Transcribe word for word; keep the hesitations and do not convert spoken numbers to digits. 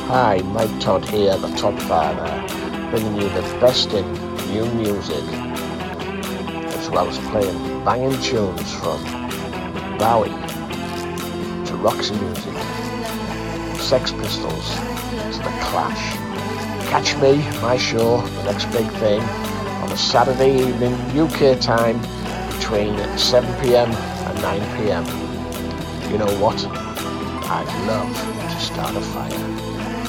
Hi, Mike Todd here, the Todd Father, bringing you the best in new music, as well as playing banging tunes from Bowie to Roxy Music, Sex Pistols to The Clash. Catch me, my show, The Next Big Thing, on a Saturday evening U K time between seven p.m. and nine p.m. You know what? I'd love to start a fire.